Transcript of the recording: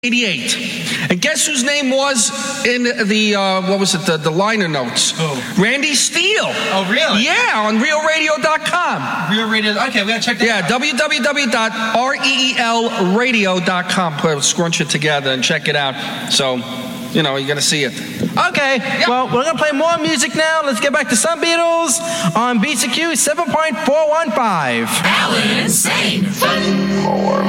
88. And guess whose name was in the, the liner notes? Who? Randy Steele. Oh, really? Yeah, on realradio.com. Real Radio, okay, we gotta check that out. www.reelradio.com. Scrunch it together and check it out. So, you know, you're going to see it. Okay, well, we're going to play more music now. Let's get back to some Beatles on BCQ 7.415. Alan Insane. Fun. More